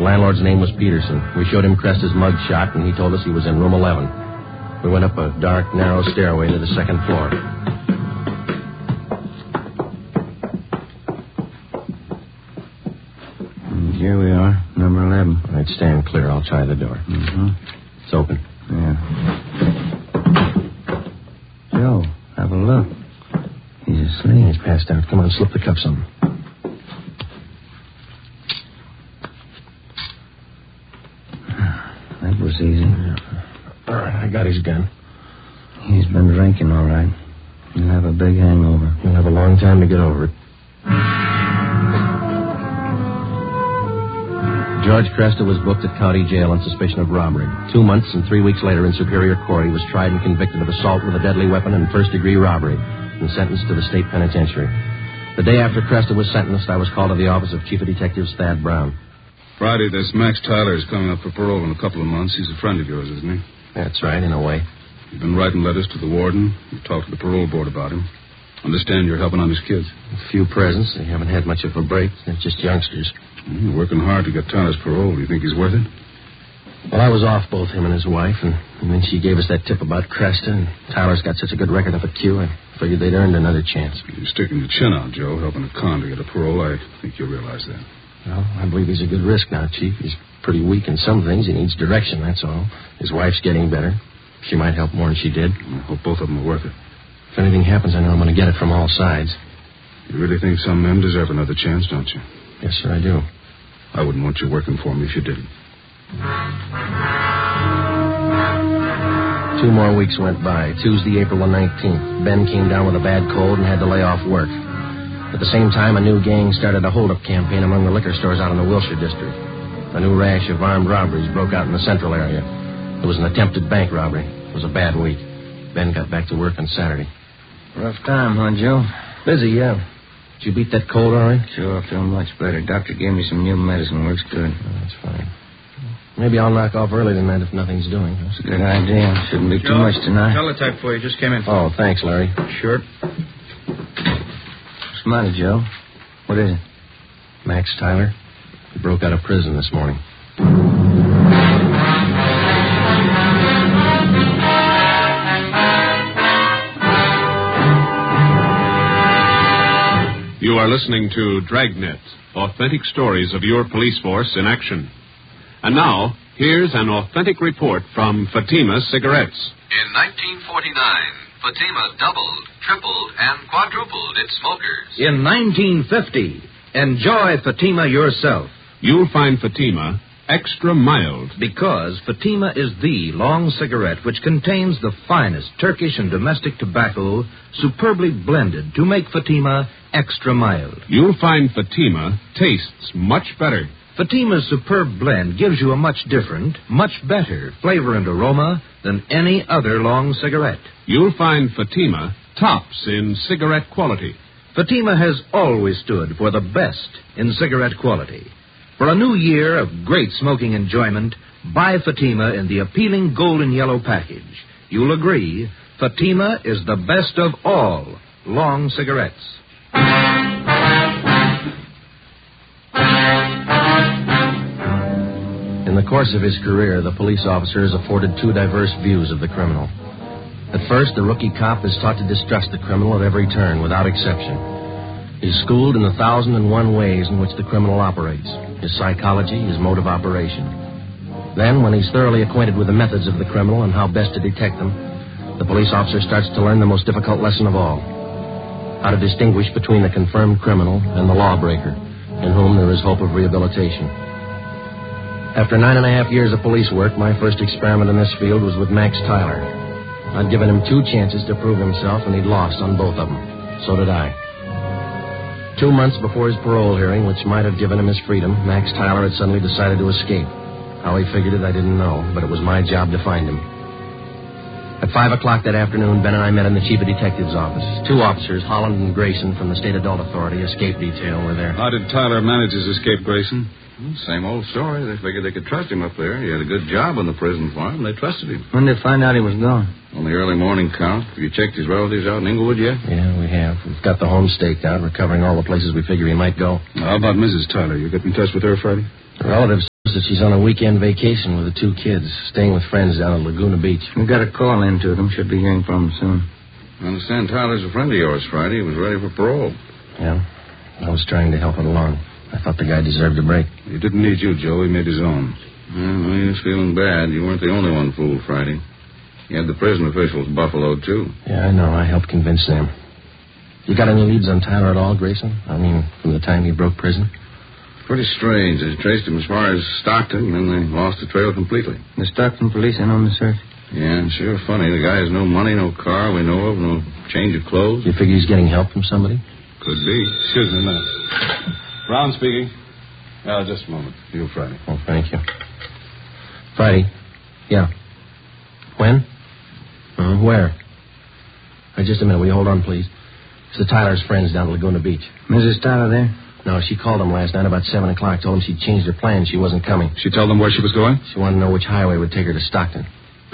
The landlord's name was Peterson. We showed him Cresta's mug shot, and he told us he was in room 11. We went up a dark, narrow stairway to the second floor. Here we are, number 11. All right, stand clear. I'll try the door. Mm-hmm. It's open. Yeah. Joe, have a look. He's asleep. He's passed out. Come on, slip the cuffs on him. That was easy. All right, I got his gun. He's been drinking, all right. He'll have a big hangover. He'll have a long time to get over it. George Cresta was booked at county jail on suspicion of robbery. 2 months and 3 weeks later in Superior Court, he was tried and convicted of assault with a deadly weapon and first-degree robbery and sentenced to the state penitentiary. The day after Cresta was sentenced, I was called to the office of Chief of Detectives Thad Brown. Friday, this Max Tyler is coming up for parole in a couple of months. He's a friend of yours, isn't he? That's right, in a way. You've been writing letters to the warden. You've talked to the parole board about him. Understand you're helping on his kids. A few presents. They haven't had much of a break. They're just youngsters. You're working hard to get Tyler's parole. Do you think he's worth it? Well, I was off both him and his wife, and then she gave us that tip about Cresta, and Tyler's got such a good record up at Q, I figured they'd earned another chance. You're sticking your chin out, Joe, helping a con to get a parole. I think you realize that. Well, I believe he's a good risk now, Chief. He's pretty weak in some things. He needs direction, that's all. His wife's getting better. She might help more than she did. I hope both of them are worth it. If anything happens, I know I'm going to get it from all sides. You really think some men deserve another chance, don't you? Yes, sir, I do. I wouldn't want you working for me if you didn't. 2 more weeks went by. Tuesday, April the 19th. Ben came down with a bad cold and had to lay off work. At the same time, a new gang started a hold-up campaign among the liquor stores out in the Wilshire district. A new rash of armed robberies broke out in the central area. There was an attempted bank robbery. It was a bad week. Ben got back to work on Saturday. Rough time, huh, Joe? Busy, yeah. Did you beat that cold all right? Sure, I feel much better. Doctor gave me some new medicine. Works good. Oh, that's fine. Maybe I'll knock off early tonight if nothing's doing. That's a good idea. Shouldn't be too much tonight. Teletype for you. Just came in. Oh, thanks, Larry. Sure. What's the matter, Joe? What is it? Max Tyler. He broke out of prison this morning. You are listening to Dragnet, authentic stories of your police force in action. And now, here's an authentic report from Fatima Cigarettes. In 1949, Fatima doubled, tripled, and quadrupled its smokers. In 1950, enjoy Fatima yourself. You'll find Fatima extra mild. Because Fatima is the long cigarette which contains the finest Turkish and domestic tobacco superbly blended to make Fatima extra mild. You'll find Fatima tastes much better. Fatima's superb blend gives you a much different, much better flavor and aroma than any other long cigarette. You'll find Fatima tops in cigarette quality. Fatima has always stood for the best in cigarette quality. For a new year of great smoking enjoyment, buy Fatima in the appealing golden yellow package. You'll agree, Fatima is the best of all long cigarettes. In the course of his career, the police officer is afforded 2 diverse views of the criminal. At first, the rookie cop is taught to distrust the criminal at every turn, without exception. He's schooled in the 1,001 ways in which the criminal operates, his psychology, his mode of operation. Then, when he's thoroughly acquainted with the methods of the criminal and how best to detect them, the police officer starts to learn the most difficult lesson of all: how to distinguish between the confirmed criminal and the lawbreaker, in whom there is hope of rehabilitation. After 9.5 years of police work, my first experiment in this field was with Max Tyler. I'd given him 2 chances to prove himself, and he'd lost on both of them. So did I. 2 months before his parole hearing, which might have given him his freedom, Max Tyler had suddenly decided to escape. How he figured it, I didn't know, but it was my job to find him. At 5 o'clock that afternoon, Ben and I met in the Chief of Detectives' office. 2 officers, Holland and Grayson, from the State Adult Authority Escape Detail, were there. How did Tyler manage his escape, Grayson? Same old story. They figured they could trust him up there. He had a good job on the prison farm. They trusted him. When did they find out he was gone? On the early morning count. Have you checked his relatives out in Inglewood yet? Yeah, we have. We've got the home staked out. We're covering all the places we figure he might go. How about Mrs. Tyler? You get in touch with her, Friday? The relatives That she's on a weekend vacation with the 2 kids, staying with friends down at Laguna Beach. We got a call in to them. Should be hearing from them soon. I understand Tyler's a friend of yours, Friday. He was ready for parole. Yeah, I was trying to help it along. I thought the guy deserved a break. He didn't need you, Joe. He made his own. Well, he was feeling bad. You weren't the only one fooled, Friday. You had the prison officials buffaloed, too. Yeah, I know. I helped convince them. You got any leads on Tyler at all, Grayson? I mean, from the time he broke prison? Pretty strange. They traced him as far as Stockton, and then they lost the trail completely. The Stockton police in on the search? Yeah, sure funny. The guy has no money, no car we know of, no change of clothes. You figure he's getting help from somebody? Could be. Excuse me a minute. Brown speaking. Just a moment. You, Friday. Oh, thank you. Friday? Yeah. When? Where? Just a minute. Will you hold on, please? It's the Tyler's friends down at Laguna Beach. Mrs. Tyler there? No, she called him last night about 7 o'clock. Told him she'd changed her plans. She wasn't coming. She told them where she was going? She wanted to know which highway would take her to Stockton.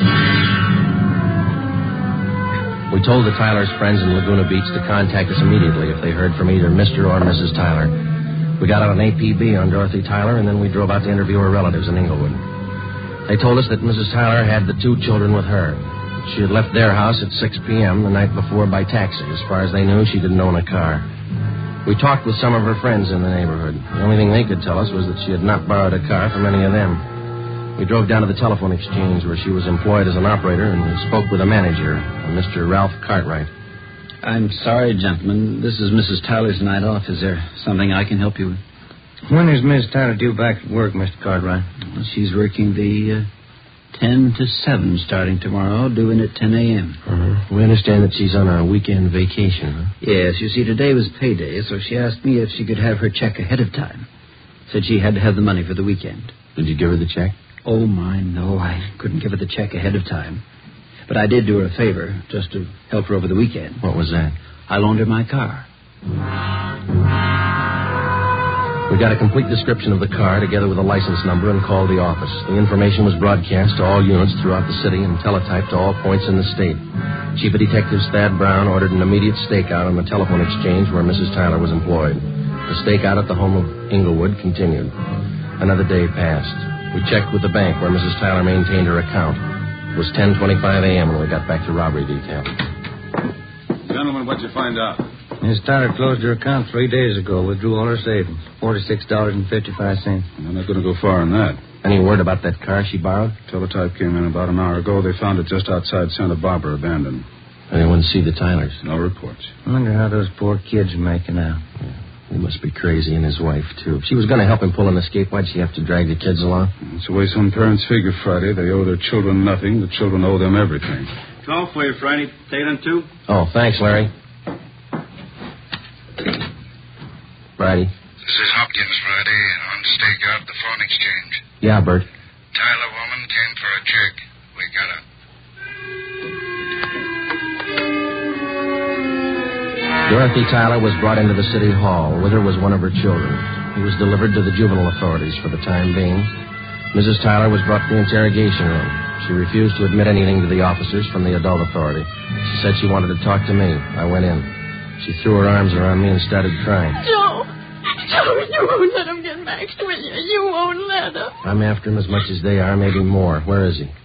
We told the Tyler's friends in Laguna Beach to contact us immediately if they heard from either Mr. or Mrs. Tyler. We got out an APB on Dorothy Tyler, and then we drove out to interview her relatives in Inglewood. They told us that Mrs. Tyler had the 2 children with her. She had left their house at 6 p.m. the night before by taxi. As far as they knew, she didn't own a car. We talked with some of her friends in the neighborhood. The only thing they could tell us was that she had not borrowed a car from any of them. We drove down to the telephone exchange where she was employed as an operator, and we spoke with a manager, a Mr. Ralph Cartwright. I'm sorry, gentlemen. This is Mrs. Tyler's night off. Is there something I can help you with? When is Miss Tyler due back at work, Mr. Cartwright? Well, she's working the 10 to 7 starting tomorrow, due in at 10 a.m. Uh-huh. We understand that she's on a weekend vacation, huh? Yes, you see, today was payday, so she asked me if she could have her check ahead of time. Said she had to have the money for the weekend. Did you give her the check? Oh, my, no. I couldn't give her the check ahead of time. But I did do her a favor, just to help her over the weekend. What was that? I loaned her my car. We got a complete description of the car together with a license number and called the office. The information was broadcast to all units throughout the city and teletyped to all points in the state. Chief of Detectives Thad Brown ordered an immediate stakeout on the telephone exchange where Mrs. Tyler was employed. The stakeout at the home of Inglewood continued. Another day passed. We checked with the bank where Mrs. Tyler maintained her account. It was 10:25 a.m. when we got back to robbery detail. Gentlemen, what'd you find out? Miss Tyler closed her account 3 days ago. Withdrew all her savings. $46.55. I'm not going to go far on that. Any word about that car she borrowed? Teletype came in about an hour ago. They found it just outside Santa Barbara, abandoned. Anyone see the Tylers? No reports. I wonder how those poor kids are making out. Yeah. He must be crazy, and his wife, too. If she was going to help him pull an escape, why'd she have to drag the kids along? It's the way some parents figure, Friday. They owe their children nothing. The children owe them everything. 12 for you, Friday. Take it on 2. Oh, thanks, Larry. Friday. This is Hopkins, Friday, on stakeout at the phone exchange. Yeah, Bert. Tyler woman came for a check. We got her. Dorothy Tyler was brought into the city hall. With her was one of her children. He was delivered to the juvenile authorities for the time being. Mrs. Tyler was brought to the interrogation room. She refused to admit anything to the officers from the adult authority. She said she wanted to talk to me. I went in. She threw her arms around me and started crying. Joe, you won't let him get Max, will you? You won't let him. I'm after him as much as they are, maybe more. Where is he?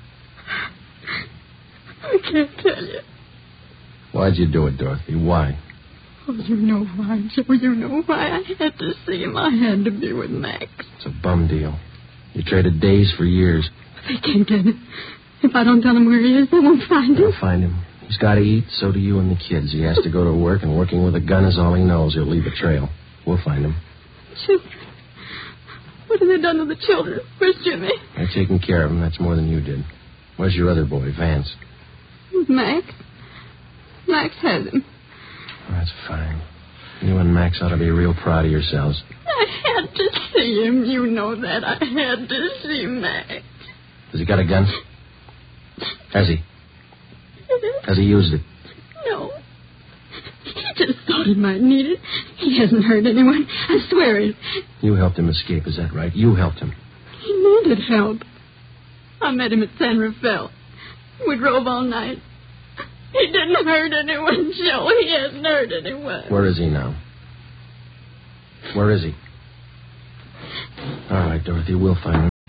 I can't tell you. Why'd you do it, Dorothy? Why? Oh, you know why, Joe. You know why. I had to see him. I had to be with Max. It's a bum deal. You traded days for years. They can't get it. If I don't tell them where he is, they won't find him. They'll find him. He's got to eat, so do you and the kids. He has to go to work, and working with a gun is all he knows. He'll leave a trail. We'll find him. Children? What have they done to the children? Where's Jimmy? They're taking care of him. That's more than you did. Where's your other boy, Vance? With Max. Max has him. Oh, that's fine. You and Max ought to be real proud of yourselves. I had to see him. You know that. I had to see Max. Has he got a gun? Has he? Has he used it? No. He just thought he might need it. He hasn't hurt anyone. I swear it. You helped him escape, is that right? You helped him. He needed help. I met him at San Rafael. We drove all night. He didn't hurt anyone, Joe. He hasn't hurt anyone. Where is he now? Where is he? All right, Dorothy, we'll find him.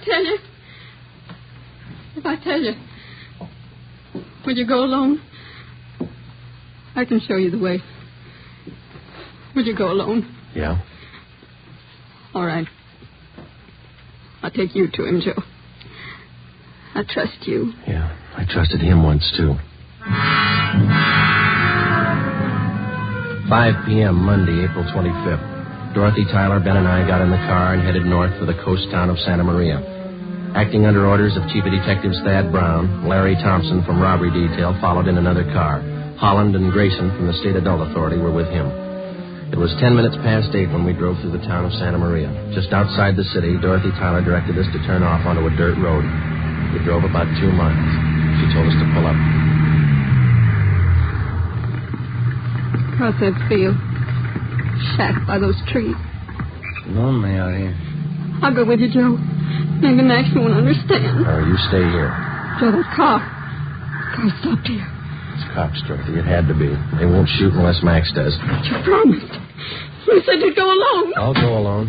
tell you, will you go alone? I can show you the way. Will you go alone? Yeah. All right. I'll take you to him, Joe. I trust you. Yeah, I trusted him once, too. 5 p.m., Monday, April 25th. Dorothy, Tyler, Ben, and I got in the car and headed north for the coast town of Santa Maria. Acting under orders of Chief of Detectives Thad Brown, Larry Thompson from Robbery Detail followed in another car. Holland and Grayson from the State Adult Authority were with him. It was 10 minutes past 8 when we drove through the town of Santa Maria. Just outside the city, Dorothy Tyler directed us to turn off onto a dirt road. We drove about 2 miles. She told us to pull up. Across that field. Shack by those trees. Lonely out here. I'll go with you, Joe. Maybe Max won't understand. Oh, you stay here. Joe, that car stopped here. It's cops, Dorothy. It had to be. They won't shoot unless Max does. But you promised. You said you'd go alone. I'll go alone.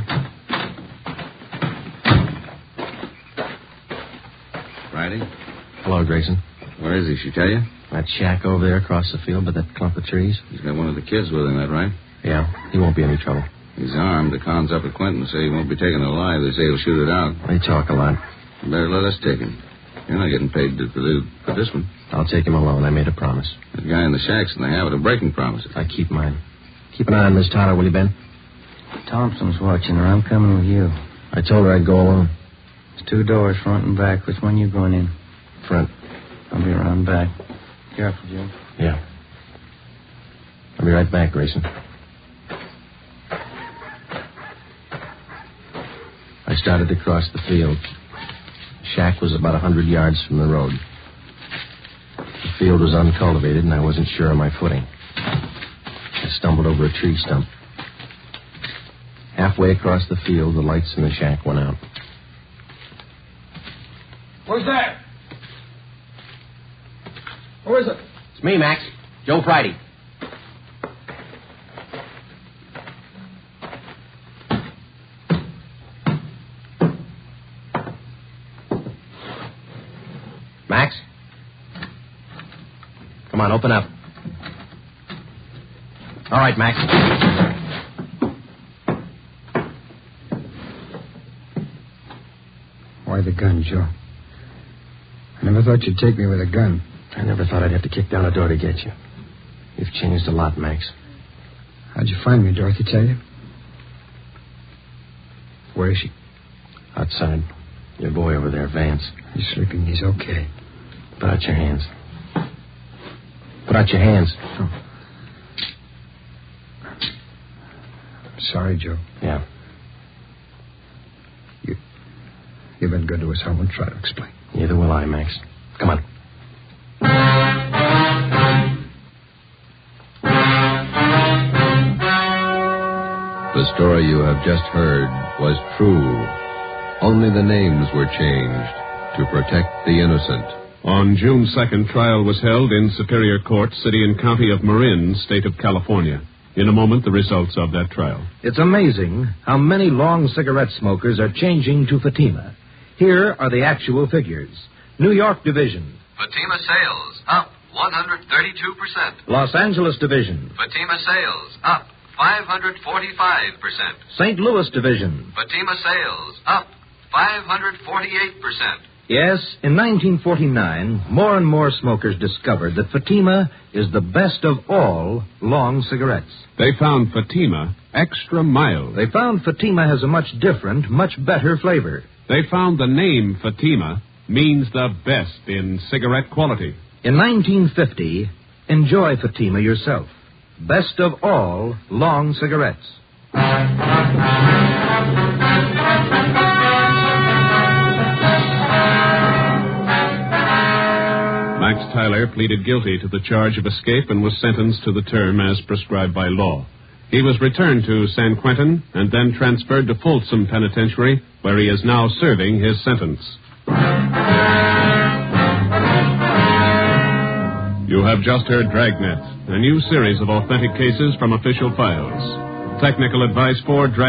Friday? Hello, Grayson. Where is he? She tell you? That shack over there across the field by that clump of trees. He's got one of the kids with him, that right? Yeah, he won't be any trouble. He's armed. The cons up at Quentin say he won't be taken alive. They say he'll shoot it out. They talk a lot. You better let us take him. You're not getting paid for this one. I'll take him alone. I made a promise. That guy in the shack's in the habit of breaking promises. I keep mine. Keep an eye on Miss Tyler, will you, Ben? Thompson's watching her. I'm coming with you. I told her I'd go alone. There's 2 doors, front and back. Which one you going in? Front. I'll be around back. Careful, Joe. Yeah. I'll be right back, Grayson. I started to cross the field. The shack was about 100 yards from the road. The field was uncultivated, and I wasn't sure of my footing. I stumbled over a tree stump. Halfway across the field, the lights in the shack went out. Who's there? Who is it? It's me, Max. Joe Friday. Max? Come on, open up. All right, Max. Why the gun, Joe? I never thought you'd take me with a gun. I never thought I'd have to kick down a door to get you. You've changed a lot, Max. How'd you find me, Dorothy tell you? Where is she? Outside. Your boy over there, Vance. He's sleeping. He's okay. Put out your hands. Put out your hands. Oh. I'm sorry, Joe. Yeah. You've been good to us. I won't try to explain. Neither will I, Max. Come on. The story you have just heard was true. Only the names were changed to protect the innocent. On June 2nd, trial was held in Superior Court, City and County of Marin, State of California. In a moment, the results of that trial. It's amazing how many long cigarette smokers are changing to Fatima. Here are the actual figures. New York Division. Fatima sales up 132%. Los Angeles Division. Fatima sales up 545%. St. Louis Division. Fatima sales up 548%. Yes, in 1949, more and more smokers discovered that Fatima is the best of all long cigarettes. They found Fatima extra mild. They found Fatima has a much different, much better flavor. They found the name Fatima means the best in cigarette quality. In 1950, enjoy Fatima yourself. Best of all long cigarettes. Max Tyler pleaded guilty to the charge of escape and was sentenced to the term as prescribed by law. He was returned to San Quentin and then transferred to Folsom Penitentiary, where he is now serving his sentence. You have just heard Dragnet, a new series of authentic cases from official files. Technical advice for Dragnet.